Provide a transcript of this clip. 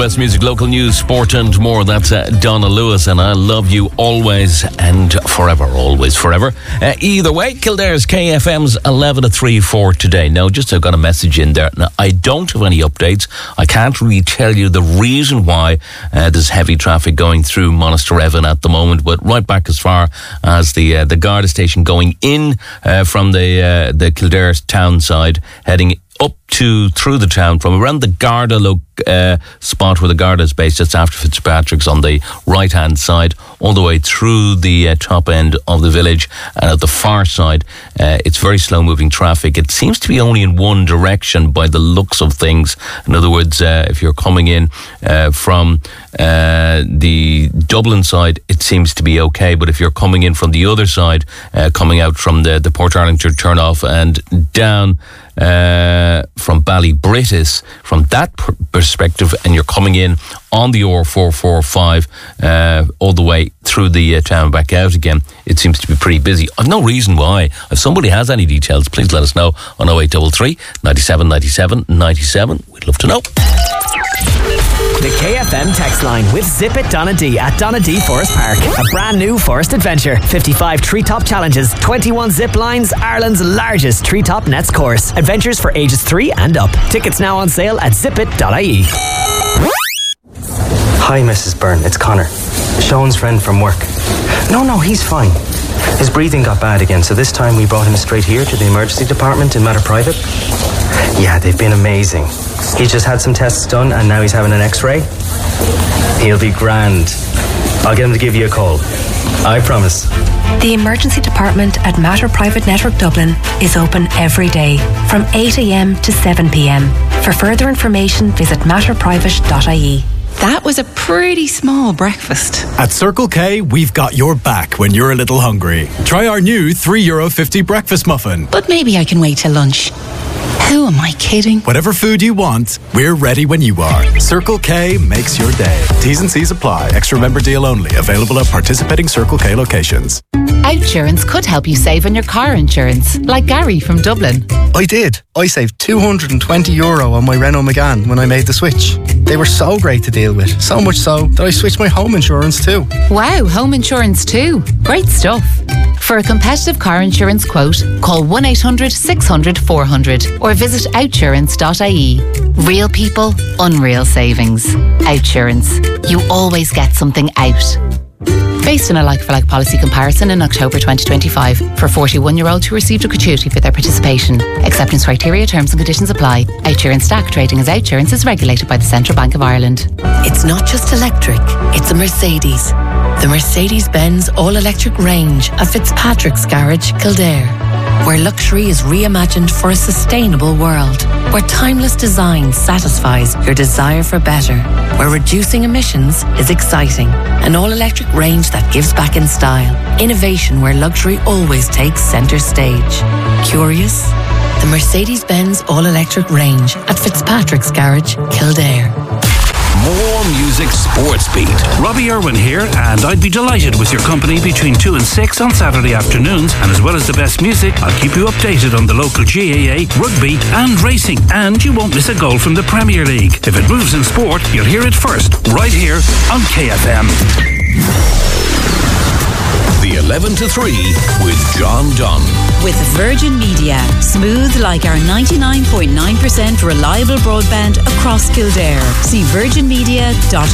best music, local news, sport and more. That's Donna Lewis, and I love you always and forever, always, forever. Either way, Kildare's KFM's 11 to 3 for today. Now, just I've got a message in there. Now, I don't have any updates. I can't really tell you the reason why there's heavy traffic going through Monasterevin at the moment, but right back as far as the Garda station going in from the Kildare town side, heading up through the town from around the Garda spot where the Garda is based, just after Fitzpatrick's on the right hand side, all the way through the top end of the village, and at the far side it's very slow moving traffic. It seems to be only in one direction by the looks of things. In other words, if you're coming in from the Dublin side, it seems to be okay, but if you're coming in from the other side, coming out from the Portarlington turn off and down from Ballybritis, from that perspective, and you're coming in on the R445 all the way through the town back out again, it seems to be pretty busy. I've no reason why. If somebody has any details, please let us know on 0833 97 97 97. We'd love to know. The KFM text line with Zip It Donna D at Donna D Forest Park. A brand new forest adventure. 55 treetop challenges, 21 zip lines, Ireland's largest treetop nets course. Adventures for ages 3 and up. Tickets now on sale at zipit.ie. Hi, Mrs. Byrne. It's Connor, Sean's friend from work. No, he's fine. His breathing got bad again, so this time we brought him straight here to the emergency department in Mater Private. Yeah, they've been amazing. He just had some tests done and now he's having an x-ray. He'll be grand. I'll get him to give you a call. I promise. The emergency department at Mater Private Network Dublin is open every day from 8 a.m. to 7 p.m. For further information, visit matterprivate.ie. That was a pretty small breakfast. At Circle K, we've got your back when you're a little hungry. Try our new €3.50 breakfast muffin. But maybe I can wait till lunch. Who am I kidding? Whatever food you want, we're ready when you are. Circle K makes your day. T's and C's apply. Extra member deal only. Available at participating Circle K locations. Outsurance could help you save on your car insurance, like Gary from Dublin. I did. I saved €220 on my Renault Megane when I made the switch. They were so great to deal with, so much so that I switched my home insurance too. Wow, home insurance too. Great stuff. For a competitive car insurance quote, call 1-800-600-400 or visit outsurance.ie. Real people, unreal savings. Outsurance. You always get something out. Based on a like-for-like policy comparison in October 2025 for 41-year-olds who received a gratuity for their participation. Acceptance criteria, terms and conditions apply. Outsurance stack trading as Outsurance is regulated by the Central Bank of Ireland. It's not just electric, it's a Mercedes. The Mercedes-Benz all-electric range at Fitzpatrick's Garage, Kildare. Where luxury is reimagined for a sustainable world. Where timeless design satisfies your desire for better. Where reducing emissions is exciting. An all-electric range that gives back in style. Innovation where luxury always takes centre stage. Curious? The Mercedes-Benz all-electric range at Fitzpatrick's Garage, Kildare. More music, sports beat. Robbie Irwin here, and I'd be delighted with your company between 2 and 6 on Saturday afternoons. And as well as the best music, I'll keep you updated on the local GAA, rugby and racing. And you won't miss a goal from the Premier League. If it moves in sport, you'll hear it first, right here on KFM. The 11 to 3 with John Dunn. With Virgin Media. Smooth like our 99.9% reliable broadband across Kildare. See virginmedia.ie.